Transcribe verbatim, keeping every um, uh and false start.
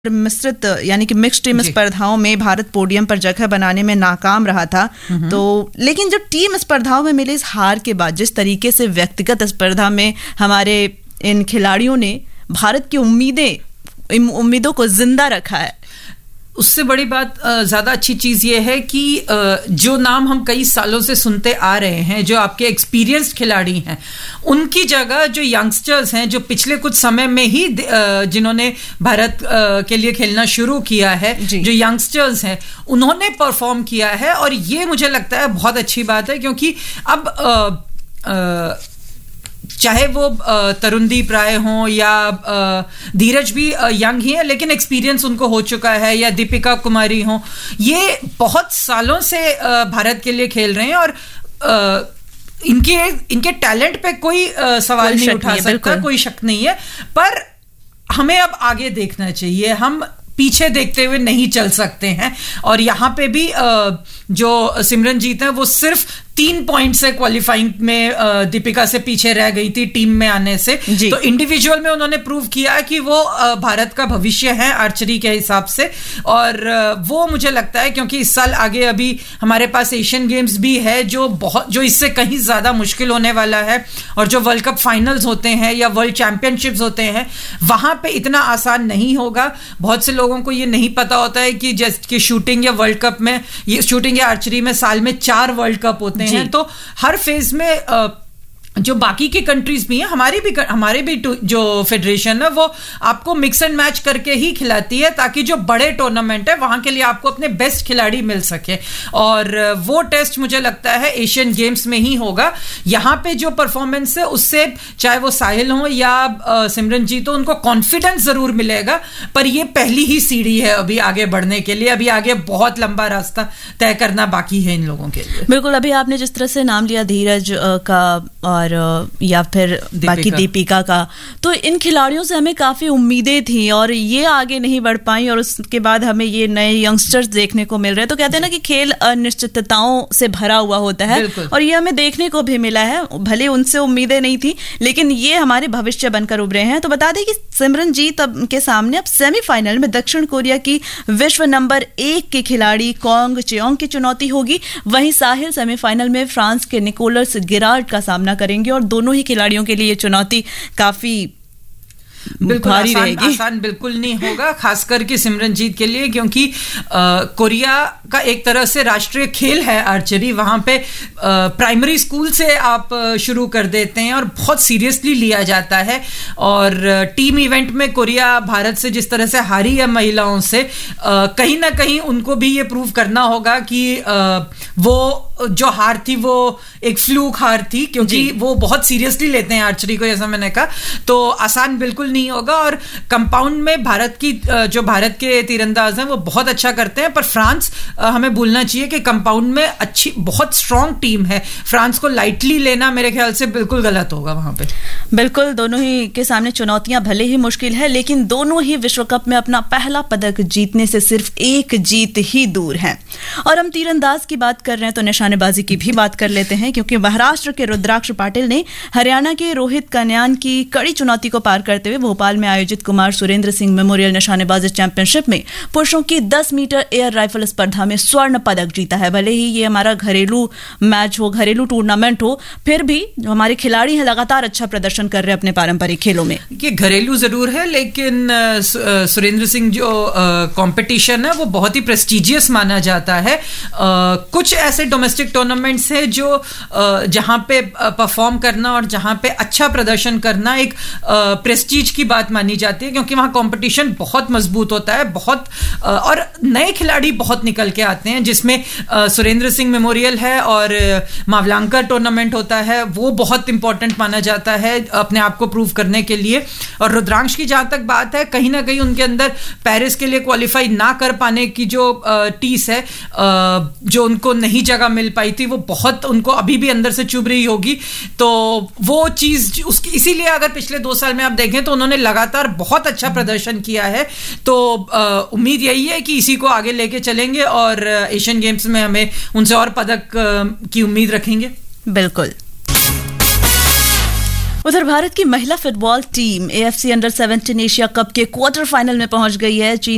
मिश्रित यानी कि मिक्स्ड टीम स्पर्धाओं में भारत पोडियम पर जगह बनाने में नाकाम रहा था। तो लेकिन जब टीम स्पर्धाओं में मिले इस हार के बाद जिस तरीके से व्यक्तिगत स्पर्धा में हमारे इन खिलाड़ियों ने भारत की उम्मीदें उम्मीदों को जिंदा रखा है, उससे बड़ी बात ज़्यादा अच्छी चीज़ ये है कि जो नाम हम कई सालों से सुनते आ रहे हैं, जो आपके एक्सपीरियंस्ड खिलाड़ी हैं, उनकी जगह जो यंगस्टर्स हैं, जो पिछले कुछ समय में ही जिन्होंने भारत के लिए खेलना शुरू किया है, जो यंगस्टर्स हैं, उन्होंने परफॉर्म किया है। और ये मुझे लगता है बहुत अच्छी बात है, क्योंकि अब आ, आ, चाहे वो तरुणदीप राय हों या धीरज भी यंग ही है लेकिन एक्सपीरियंस उनको हो चुका है, या दीपिका कुमारी हों, ये बहुत सालों से भारत के लिए खेल रहे हैं और इनके इनके टैलेंट पे कोई सवाल नहीं उठा सकता, कोई शक नहीं है। पर हमें अब आगे देखना चाहिए, हम पीछे देखते हुए नहीं चल सकते हैं। और यहां पे भी जो सिमरनजीत है वो सिर्फ तीन पॉइंट से क्वालिफाइंग में दीपिका से पीछे रह गई थी टीम में आने से। तो इंडिविजुअल में उन्होंने प्रूव किया कि वो भारत का भविष्य है आर्चरी के हिसाब से। और वो मुझे लगता है, क्योंकि इस साल आगे अभी हमारे पास एशियन गेम्स भी है जो बहुत जो इससे कहीं ज्यादा मुश्किल होने वाला है, और जो वर्ल्ड कप फाइनल्स होते हैं या वर्ल्ड चैंपियनशिप्स होते हैं वहां पे इतना आसान नहीं होगा। बहुत से लोगों को ये नहीं पता होता है कि जैसे कि शूटिंग या वर्ल्ड कप में, ये शूटिंग या आर्चरी में साल में चार वर्ल्ड कप होते हैं, तो हर फेज में आ, जो बाकी की कंट्रीज भी हैं, हमारी भी हमारे भी जो फेडरेशन है वो आपको मिक्स एंड मैच करके ही खिलाती है, ताकि जो बड़े टूर्नामेंट है वहां के लिए आपको अपने बेस्ट खिलाड़ी मिल सके। और वो टेस्ट मुझे लगता है एशियन गेम्स में ही होगा। यहां पे जो परफॉर्मेंस है उससे चाहे वो साहिल हो या सिमरनजीत हो, उनको कॉन्फिडेंस जरूर मिलेगा, पर ये पहली ही सीढ़ी है अभी आगे बढ़ने के लिए। अभी आगे बहुत लंबा रास्ता तय करना बाकी है इन लोगों के लिए। बिल्कुल, अभी आपने जिस तरह से नाम लिया धीरज का और या फिर बाकी दीपिका का, तो इन खिलाड़ियों से हमें काफी उम्मीदें थी और ये आगे नहीं बढ़ पाई, और उसके बाद हमें ये नए यंगस्टर्स देखने को मिल रहे हैं। तो कहते हैं ना कि खेल अनिश्चितताओं से भरा हुआ होता है, और ये हमें देखने को भी मिला है। भले उनसे उम्मीदें नहीं थी लेकिन ये हमारे भविष्य बनकर उभरे हैं। तो बता दें कि सिमरनजीत के सामने अब सेमीफाइनल में दक्षिण कोरिया की विश्व नंबर एक के खिलाड़ी कोंग चेओंग की चुनौती होगी। वहीं साहिल सेमीफाइनल में फ्रांस के निकोलस गिरार्ड का सामना करेंगे, और दोनों ही खिलाड़ियों के लिए ये चुनौती काफी बिल्कुल आसान, आसान बिल्कुल नहीं होगा, खास करके सिमरनजीत के लिए, क्योंकि आ, कोरिया का एक तरह से राष्ट्रीय खेल है आर्चरी। वहां पे आ, प्राइमरी स्कूल से आप शुरू कर देते हैं और बहुत सीरियसली लिया जाता है। और टीम इवेंट में कोरिया भारत से जिस तरह से हारी है महिलाओं से, आ, कहीं ना कहीं उनको भी ये प्रूव करना होगा कि आ, वो जो हार थी वो एक फ्लूक हार थी, क्योंकि वो बहुत सीरियसली लेते हैं आर्चरी को, जैसा मैंने कहा। तो आसान बिल्कुल नहीं होगा। और कंपाउंड में भारत की जो भारत के तीरंदाज हैं वो बहुत अच्छा करते हैं, पर फ्रांस, हमें भूलना चाहिए कि कंपाउंड में अच्छी बहुत स्ट्रांग टीम है। फ्रांस को लाइटली लेना मेरे ख्याल से बिल्कुल गलत होगा वहां पे। बिल्कुल, दोनों ही के सामने चुनौतियां भले ही मुश्किल है, लेकिन दोनों ही विश्व कप में अपना पहला पदक जीतने से सिर्फ एक जीत ही दूर है। और हम तीरंदाज की बात कर रहे हैं तो निशानेबाजी की भी बात कर लेते हैं, क्योंकि महाराष्ट्र के रुद्राक्ष पाटिल ने हरियाणा के रोहित कन्यान की कड़ी चुनौती को पार करते हुए भोपाल में आयोजित कुमार सुरेंद्र सिंह मेमोरियल निशानेबाजी चैंपियनशिप में पुरुषों की दस मीटर एयर राइफल स्पर्धा में स्वर्ण पदक जीता है। भले ही ये हमारा घरेलू मैच हो, घरेलू टूर्नामेंट हो, फिर भी जो हमारे खिलाड़ी हैं लगातार अच्छा प्रदर्शन कर रहे हैं अपने पारंपरिक खेलों में। ये घरेलू जरूर है, लेकिन सुरेंद्र सिंह जो कंपटीशन है वो बहुत ही प्रेस्टिजियस माना जाता है। आ, कुछ ऐसे डोमेस्टिक टूर्नामेंट्स है जो जहां पे परफॉर्म करना और जहां पे अच्छा प्रदर्शन करना एक प्रेस्टीज की बात मानी जाती है, क्योंकि वहां कंपटीशन बहुत मजबूत होता है, बहुत और नए खिलाड़ी बहुत निकल के आते हैं, जिसमें सुरेंद्र सिंह मेमोरियल है और मावलांकर टूर्नामेंट होता है, वो बहुत इंपॉर्टेंट माना जाता है अपने आप को प्रूव करने के लिए। और रुद्रांश की जहां तक बात है, कहीं ना कहीं उनके अंदर पेरिस के लिए क्वालिफाई ना कर पाने की जो टीस है, जो उनको नहीं जगह मिल पाई थी, वो बहुत उनको अभी भी अंदर से चुभ रही होगी। तो वो चीज उसकी, इसीलिए अगर पिछले दो साल में आप देखें तो उन्होंने लगातार बहुत अच्छा प्रदर्शन किया है। तो उम्मीद यही है कि इसी को आगे लेके चलेंगे और एशियन गेम्स में हमें उनसे और पदक की उम्मीद रखेंगे। बिल्कुल। उधर भारत की महिला football team AFC under seventeen Asia cup के क्वार्टर फाइनल में पहुंच गई है। चीन